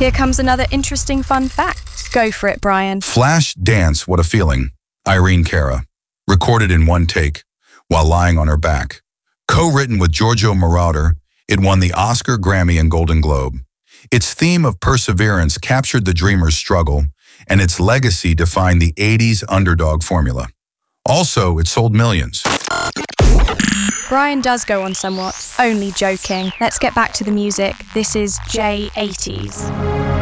Here comes another interesting fun fact. Go for it, Brian. Flash Dance, What a Feeling, Irene Cara. Recorded in one take, while lying on her back. Co-written with Giorgio Moroder, it won the Oscar, Grammy, and Golden Globe. Its theme of perseverance captured the dreamer's struggle, and its legacy defined the 80s underdog formula. Also, it sold millions. Brian does go on somewhat. Only joking. Let's get back to the music. This is J80s.